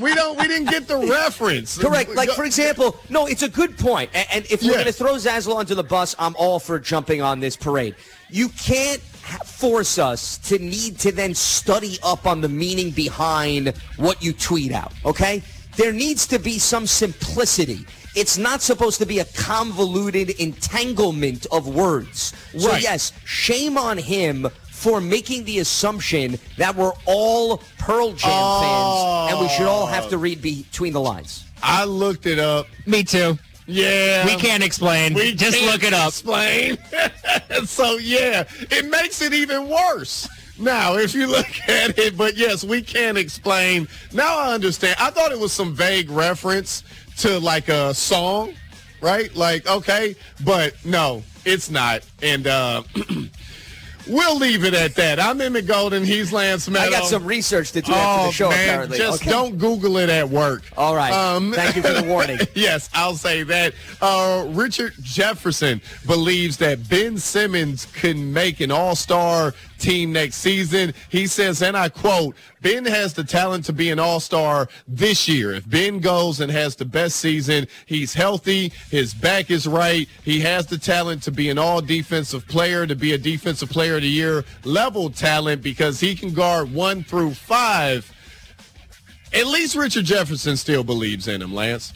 We didn't get the reference. Correct. Like, for example, no, it's a good point. And if we're going to throw Zazzle under the bus, I'm all for jumping on this parade. You can't force us to need to then study up on the meaning behind what you tweet out, okay? There needs to be some simplicity. It's not supposed to be a convoluted entanglement of words. So, yes, shame on him for making the assumption that we're all Pearl Jam fans and we should all have to read between the lines. I looked it up. Me too. Yeah. We can't explain. Just look it up. Explain. So, yeah, it makes it even worse. Now, if you look at it, but yes, we can't explain. Now I understand. I thought it was some vague reference to like a song, right? Like, okay, but no, it's not. And we'll leave it at that. I'm Emmett Golden. He's Lance Meadow. I got some research to do after the show, man, apparently. Just don't Google it at work. All right. Thank you for the warning. Yes, I'll say that. Richard Jefferson believes that Ben Simmons can make an all-star team next season. He says, and I quote, Ben has the talent to be an all-star this year. If Ben goes and has the best season, he's healthy, his back is right, he has the talent to be an all-defensive player, to be a defensive player of the year level talent because he can guard 1 through 5. At least Richard Jefferson still believes in him, Lance.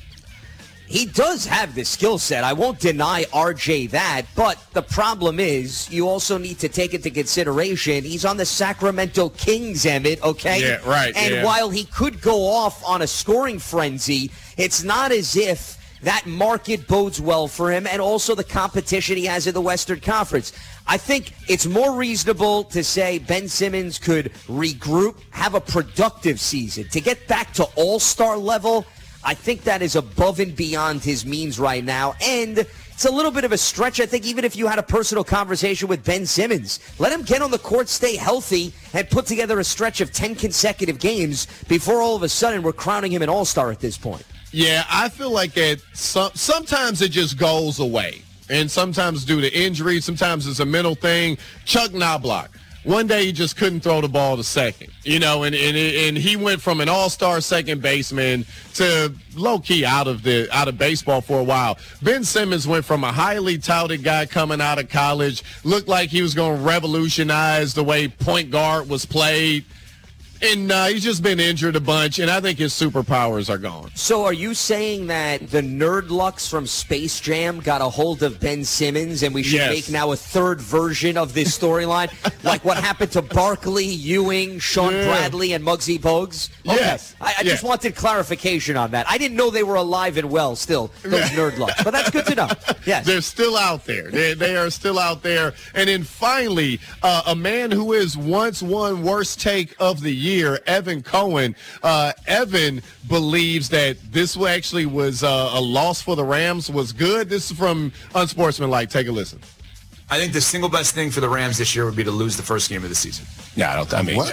He does have the skill set. I won't deny RJ that, but the problem is you also need to take into consideration he's on the Sacramento Kings, Emmett, okay? Yeah, right. And while he could go off on a scoring frenzy, it's not as if that market bodes well for him and also the competition he has in the Western Conference. I think it's more reasonable to say Ben Simmons could regroup, have a productive season. To get back to all-star level, I think that is above and beyond his means right now. And it's a little bit of a stretch, I think, even if you had a personal conversation with Ben Simmons. Let him get on the court, stay healthy, and put together a stretch of 10 consecutive games before all of a sudden we're crowning him an all-star at this point. Yeah, I feel like sometimes it just goes away. And sometimes due to injury, sometimes it's a mental thing. Chuck Knobloch. One day he just couldn't throw the ball to second, and he went from an all-star second baseman to low-key out of baseball for a while. Ben Simmons went from a highly touted guy coming out of college, looked like he was going to revolutionize the way point guard was played. And he's just been injured a bunch, and I think his superpowers are gone. So are you saying that the Nerdlux from Space Jam got a hold of Ben Simmons, and we should make now a third version of this storyline? Like what happened to Barkley, Ewing, Sean Bradley, and Muggsy Bogues? Okay. Yes. I just wanted clarification on that. I didn't know they were alive and well still, those Nerdlux. But that's good to know. Yes. They're still out there. They are still out there. And then finally, a man who is once won worst take of the year, Evan Cohen. Evan believes that this actually was a loss for the Rams, was good. This is from Unsportsmanlike. Take a listen. I think the single best thing for the Rams this year would be to lose the first game of the season. Yeah, I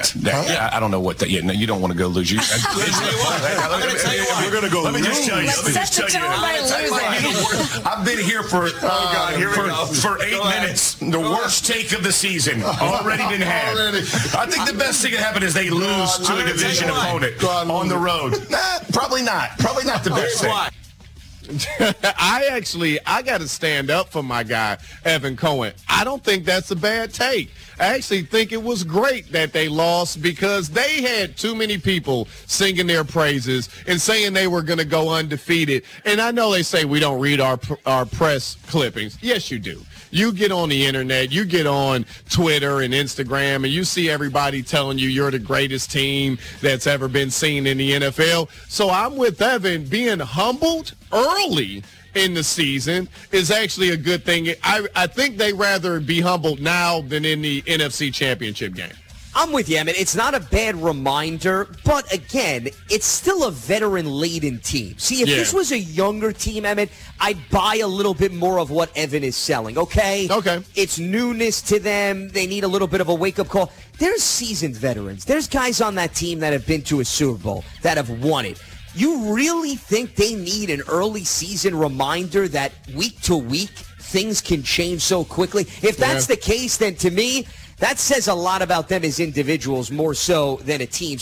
don't know what that. Yeah, no, you don't want to go lose. We're going to go. Let me just tell you. I've been here for 8 minutes. The worst take of the season already been had. I think the best thing that happened is they lose to a division opponent on the road. Nah, probably not. Probably not the best thing. I got to stand up for my guy, Evan Cohen. I don't think that's a bad take. I actually think it was great that they lost because they had too many people singing their praises and saying they were going to go undefeated. And I know they say we don't read our press clippings. Yes, you do. You get on the internet, you get on Twitter and Instagram, and you see everybody telling you you're the greatest team that's ever been seen in the NFL. So I'm with Evan. Being humbled early in the season is actually a good thing. I think they rather be humbled now than in the NFC Championship game. I'm with you, Emmett. It's not a bad reminder, but again, it's still a veteran-laden team. See, if this was a younger team, Emmett, I'd buy a little bit more of what Evan is selling, okay? Okay. It's newness to them. They need a little bit of a wake-up call. There's seasoned veterans. There's guys on that team that have been to a Super Bowl, that have won it. You really think they need an early season reminder that week to week things can change so quickly? If that's the case, then to me, that says a lot about them as individuals more so than a team. So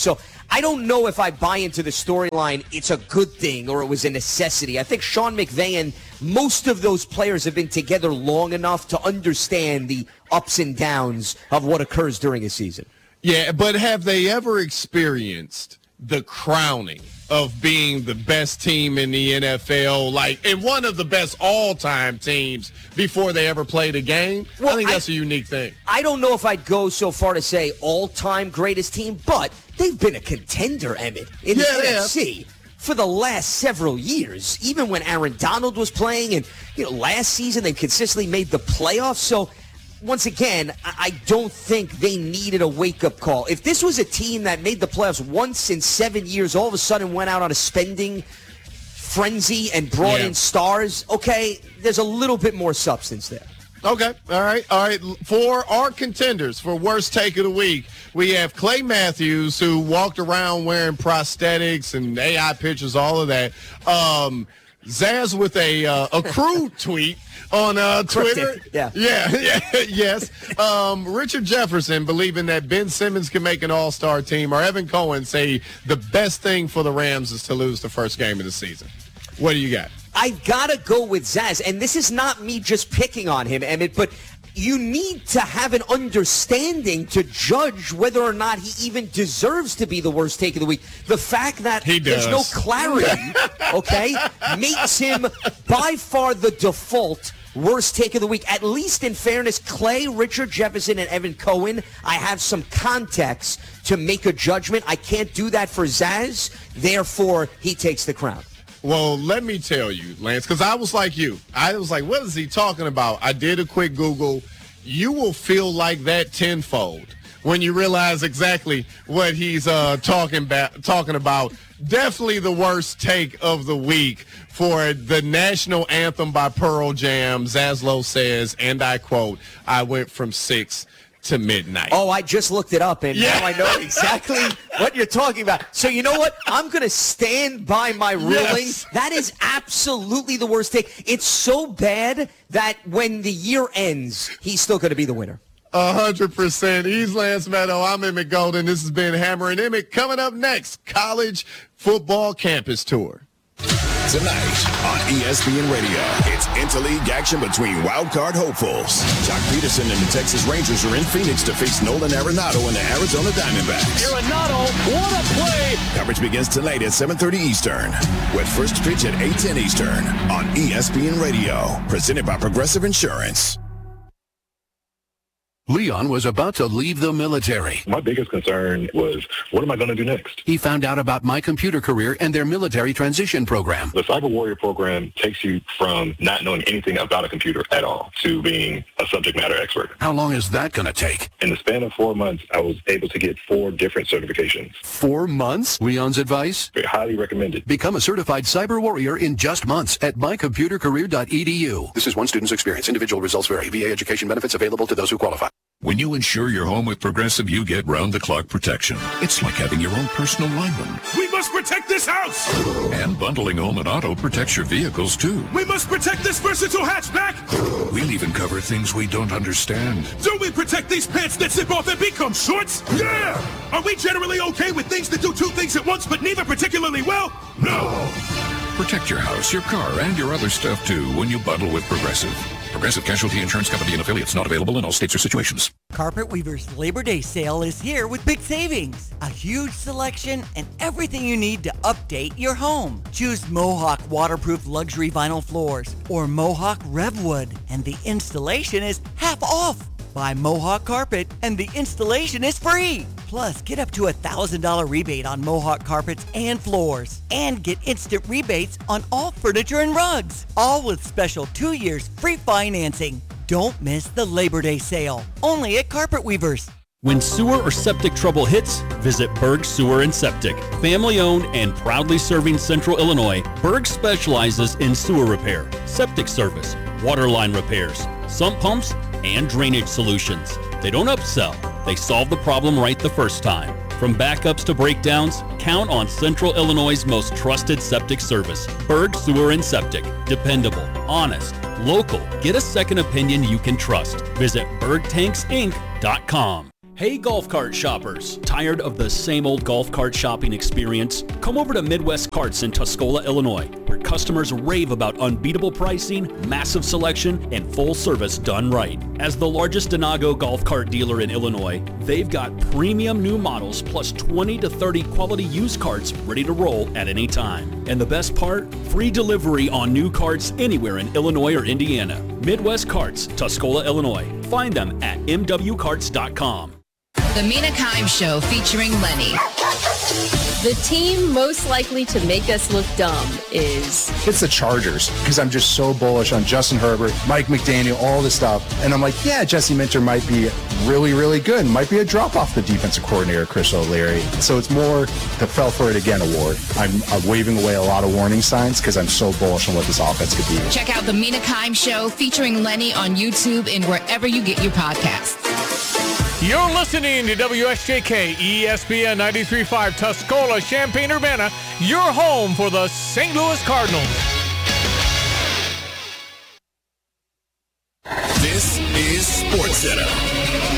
I don't know if I buy into the storyline, it's a good thing or it was a necessity. I think Sean McVay and most of those players have been together long enough to understand the ups and downs of what occurs during a season. Yeah, but have they ever experienced the crowning of being the best team in the NFL, like, and one of the best all-time teams before they ever played a game? Well, I think that's a unique thing. I don't know if I'd go so far to say all-time greatest team, but they've been a contender, Emmett, in the NFC for the last several years. Even when Aaron Donald was playing, and last season they consistently made the playoffs. So once again, I don't think they needed a wake-up call. If this was a team that made the playoffs once in 7 years, all of a sudden went out on a spending frenzy and brought in stars, okay, there's a little bit more substance there. Okay, all right. For our contenders for worst take of the week, we have Clay Matthews, who walked around wearing prosthetics and AI pictures, all of that. Zaz with a crude tweet on Twitter. Yes. Richard Jefferson believing that Ben Simmons can make an all-star team, or Evan Cohen say the best thing for the Rams is to lose the first game of the season. What do you got? I got to go with Zaz, and this is not me just picking on him, Emmett, but you need to have an understanding to judge whether or not he even deserves to be the worst take of the week. The fact that there's no clarity, okay, makes him by far the default worst take of the week. At least in fairness, Clay, Richard Jefferson, and Evan Cohen, I have some context to make a judgment. I can't do that for Zaz. Therefore, he takes the crown. Well, let me tell you, Lance, because I was like you. I was like, what is he talking about? I did a quick Google. You will feel like that tenfold when you realize exactly what he's talking about. Definitely the worst take of the week for the national anthem by Pearl Jam. Zaslow says, and I quote, "I went from 6 to midnight." Oh, I just looked it up, and now I know exactly what you're talking about. So you know what? I'm going to stand by my ruling. Yes. That is absolutely the worst take. It's so bad that when the year ends, he's still going to be the winner. 100%. He's Lance Meadow. I'm Emmett Golden. This has been Hammer and Emmett. Coming up next, college football campus tour. Tonight on ESPN Radio, it's interleague action between wildcard hopefuls. Jock Peterson and the Texas Rangers are in Phoenix to face Nolan Arenado and the Arizona Diamondbacks. Arenado, what a play! Coverage begins tonight at 7:30 Eastern, with first pitch at 8:10 Eastern on ESPN Radio, presented by Progressive Insurance. Leon was about to leave the military. My biggest concern was, what am I going to do next? He found out about My Computer Career and their military transition program. The Cyber Warrior program takes you from not knowing anything about a computer at all to being a subject matter expert. How long is that going to take? In the span of 4 months, I was able to get 4 different certifications. 4 months? Leon's advice? Highly recommended. Become a certified cyber warrior in just months at mycomputercareer.edu. This is one student's experience. Individual results vary. VA education benefits available to those who qualify. When you insure your home with Progressive, you get round-the-clock protection. It's like having your own personal lineman. We must protect this house! And bundling home and auto protects your vehicles, too. We must protect this versatile hatchback! We'll even cover things we don't understand. Do we protect these pants that zip off and become shorts? Yeah! Are we generally okay with things that do 2 things at once, but neither particularly well? No! Protect your house, your car, and your other stuff, too, when you bundle with Progressive. Progressive Casualty Insurance Company and affiliates, not available in all states or situations. Carpet Weaver's Labor Day sale is here with big savings. A huge selection and everything you need to update your home. Choose Mohawk waterproof luxury vinyl floors or Mohawk Revwood, and the installation is half off. Buy Mohawk Carpet and the installation is free. Plus, get up to $1,000 rebate on Mohawk carpets and floors. And get instant rebates on all furniture and rugs. All with special 2 years free financing. Don't miss the Labor Day sale. Only at Carpet Weavers. When sewer or septic trouble hits, visit Berg Sewer and Septic. Family-owned and proudly serving Central Illinois, Berg specializes in sewer repair, septic service, water line repairs, sump pumps, and drainage solutions. They don't upsell. They solve the problem right the first time. From backups to breakdowns, count on Central Illinois' most trusted septic service. Berg Sewer and Septic. Dependable, honest, local. Get a second opinion you can trust. Visit bergtanksinc.com. Hey golf cart shoppers, tired of the same old golf cart shopping experience? Come over to Midwest Carts in Tuscola, Illinois, where customers rave about unbeatable pricing, massive selection, and full service done right. As the largest Denago golf cart dealer in Illinois, they've got premium new models plus 20 to 30 quality used carts ready to roll at any time. And the best part? Free delivery on new carts anywhere in Illinois or Indiana. Midwest Carts, Tuscola, Illinois. Find them at mwcarts.com. The Mina Kimes Show featuring Lenny. The team most likely to make us look dumb is... It's the Chargers, because I'm just so bullish on Justin Herbert, Mike McDaniel, all this stuff. And I'm like, yeah, Jesse Minter might be really, really good. Might be a drop off the defensive coordinator, Chris O'Leary. So it's more the Fell For It Again award. I'm waving away a lot of warning signs because I'm so bullish on what this offense could be. Check out The Mina Kimes Show featuring Lenny on YouTube and wherever you get your podcasts. You're listening to WSJK ESPN 93.5 Tuscola, Champaign-Urbana, your home for the St. Louis Cardinals. This is SportsCenter.